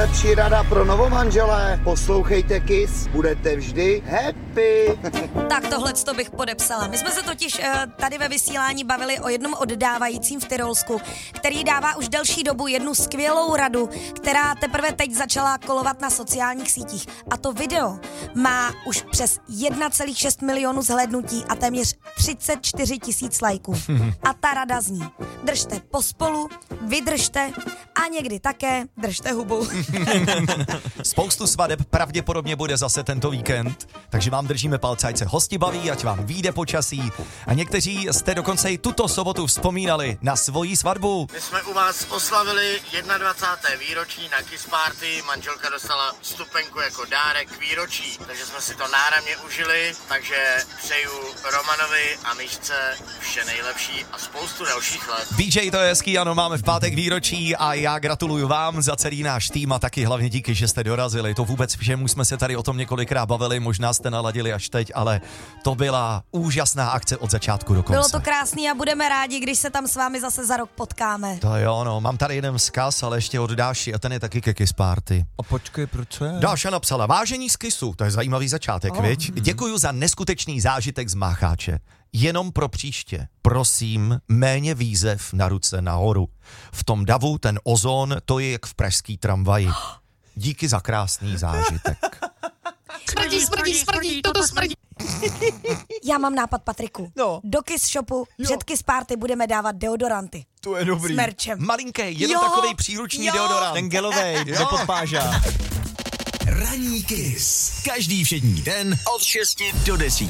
nejlepší rada pro novomanželé. Poslouchejte Kiss, budete vždy happy. Tak tohleto bych podepsala. My jsme se totiž tady ve vysílání bavili o jednom oddávajícím v Tyrolsku, který dává už delší dobu jednu skvělou radu, která teprve teď začala kolovat na sociálních sítích. A to video má už přes 1,6 milionu zhlédnutí a téměř 34 000 lajků. A ta rada zní: držte pospolu, vydržte a někdy také držte hubu. Spoustu svadeb pravděpodobně bude zase tento víkend, takže vám držíme palce, ať se hosti baví, ať vám vyjde počasí. A někteří jste dokonce i tuto sobotu vzpomínali na svoji svatbu. My jsme u vás oslavili 21. výročí na Kiss Party, manželka dostala vstupenku jako dárek k výročí, takže jsme si to náramně užili, takže přeju Romanovi a Myšce vše nejlepší a spoustu dalších let. DJ, to je hezký, ano, máme v pátek výročí a já gratuluju vám za celý náš tým a taky hlavně díky, že jste dorazili. To vůbec všemu jsme se tady o tom několikrát bavili, možná jste naladili až teď, ale to byla úžasná akce od začátku do konce. Bylo to krásný a budeme rádi, když se tam s vámi zase za rok potkáme. To jo, no, mám tady jeden vzkaz, ale ještě od Dáši a ten je taky ke Kiss Party. A počkej, proč je? Dáša napsala: vážení z Kissu, to je zajímavý začátek, viď? Děkuju za neskutečný zážitek z Mácháče. Jenom pro příště, prosím, méně výzev na ruce nahoru. V tom davu ten ozon, to je jak v pražský tramvaji. Díky za krásný zážitek. Smrdí, toto smrdí. Já mám nápad, Patriku. No. Do Kiss Shopu před Kiss Party budeme dávat deodoranty. To je dobrý. S merčem. Malinký, jenom takovej příruční deodorant. Ten gelovej, kde podpážá. Ranní Kiss. Každý všední den od 6 do 10.